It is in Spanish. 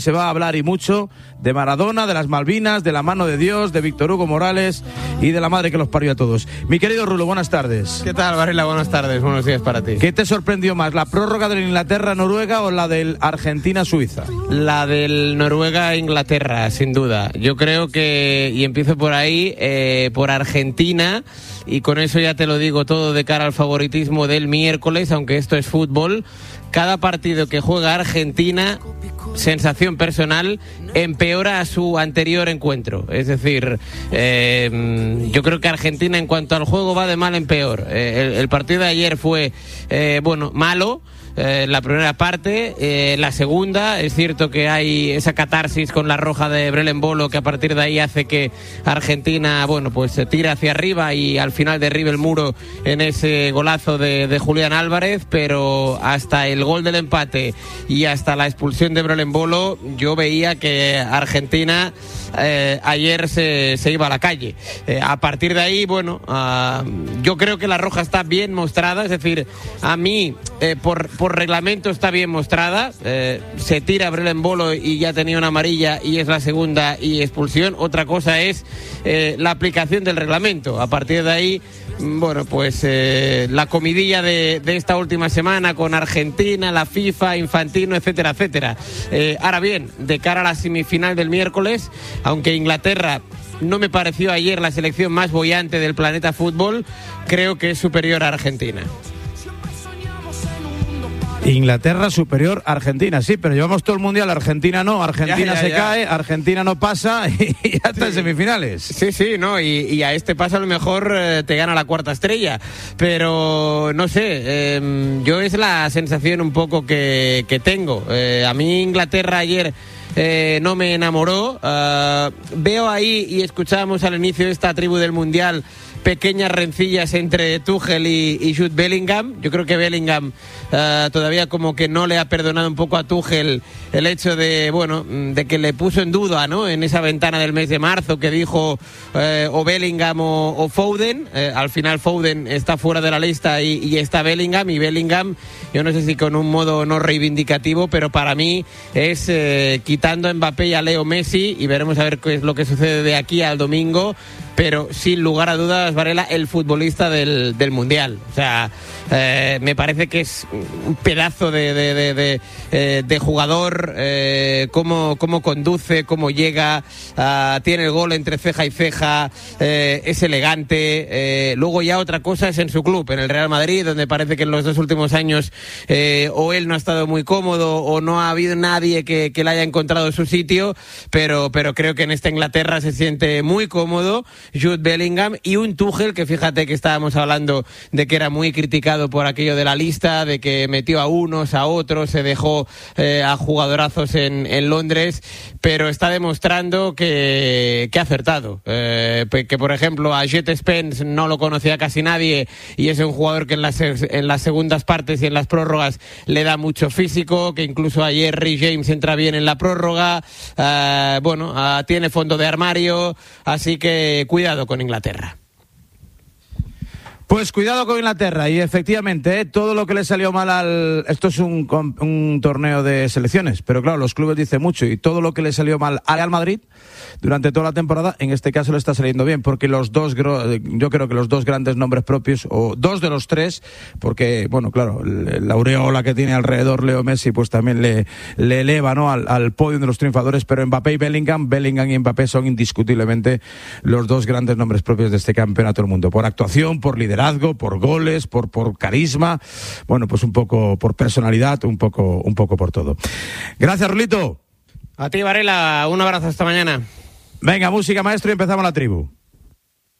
Se va a hablar y mucho de Maradona, de las Malvinas, de la mano de Dios, de Víctor Hugo Morales y de la madre que los parió a todos. Mi querido Rulo, buenas tardes. ¿Qué tal, Varela? Buenas tardes, buenos días para ti. ¿Qué te sorprendió más, la prórroga del Inglaterra-Noruega o la del Argentina-Suiza? La del Noruega-Inglaterra, sin duda. Yo creo que, y empiezo por ahí, por Argentina, y con eso ya te lo digo todo de cara al favoritismo del miércoles, aunque esto es fútbol. Cada partido que juega Argentina, sensación personal, empeora a su anterior encuentro. Es decir, yo creo que Argentina en cuanto al juego va de mal en peor. El partido de ayer fue, malo. La primera parte, la segunda, es cierto que hay esa catarsis con la roja de Brel Embolo que a partir de ahí hace que Argentina, se tire hacia arriba y al final derribe el muro en ese golazo de Julián Álvarez, pero hasta el gol del empate y hasta la expulsión de Brel Embolo yo veía que Argentina ayer se iba a la calle. A partir de ahí, yo creo que la roja está bien mostrada, es decir, a mí por reglamento está bien mostrada. Se tira Brel Embolo y ya tenía una amarilla y es la segunda y expulsión. Otra cosa es la aplicación del reglamento. A partir de ahí, la comidilla de esta última semana con Argentina, la FIFA, Infantino, etcétera, etcétera. Ahora bien, de cara a la semifinal del miércoles, aunque Inglaterra no me pareció ayer la selección más boyante del planeta fútbol, creo que es superior a Argentina. Inglaterra superior a Argentina, sí, pero llevamos todo el mundial, Argentina no, Argentina se cae, Argentina no pasa y ya está en semifinales. Sí, no, y a este paso a lo mejor te gana la cuarta estrella, pero no sé, yo es la sensación un poco que tengo. A mí Inglaterra ayer no me enamoró. Veo ahí, y escuchábamos al inicio de esta tribu del mundial, pequeñas rencillas entre Tuchel y Jude Bellingham. Yo creo que Bellingham todavía como que no le ha perdonado un poco a Tuchel el hecho de que le puso en duda, ¿no?, en esa ventana del mes de marzo, que dijo o Bellingham o Foden. Al final Foden está fuera de la lista y está Bellingham, y Bellingham, yo no sé si con un modo no reivindicativo, pero para mí es quitando a Mbappé y a Leo Messi, y veremos a ver qué es lo que sucede de aquí al domingo, pero sin lugar a dudas, Varela, el futbolista del Mundial. O sea, me parece que es un pedazo de jugador, cómo conduce, cómo llega, tiene el gol entre ceja y ceja, es elegante. Luego ya otra cosa es en su club, en el Real Madrid, donde parece que en los 2 últimos años o él no ha estado muy cómodo o no ha habido nadie que le haya encontrado su sitio, pero creo que en esta Inglaterra se siente muy cómodo Jude Bellingham, y un Tuchel que, fíjate que estábamos hablando de que era muy criticado por aquello de la lista, de que metió a unos, a otros, se dejó a jugadorazos en Londres, pero está demostrando que ha acertado. Que por ejemplo a Jet Spence no lo conocía casi nadie, y es un jugador que en las segundas partes y en las prórrogas le da mucho físico, que incluso ayer Ray James entra bien en la prórroga. Tiene fondo de armario, así que cuidado con Inglaterra. Pues cuidado con Inglaterra, y efectivamente, todo lo que le salió mal esto es un torneo de selecciones, pero claro, los clubes dicen mucho, y todo lo que le salió mal al Real Madrid durante toda la temporada, en este caso le está saliendo bien, porque yo creo que los dos grandes nombres propios, o 2 de los 3, porque, la aureola que tiene alrededor Leo Messi, pues también le eleva, ¿no?, al podio de los triunfadores, pero Mbappé y Bellingham y Mbappé son indiscutiblemente los 2 grandes nombres propios de este campeonato del mundo, por actuación, por liderazgo, por goles, por carisma, pues un poco por personalidad, un poco por todo. Gracias, Rulito. A ti, Varela, un abrazo, hasta mañana. Venga, música, maestro, y empezamos la tribu.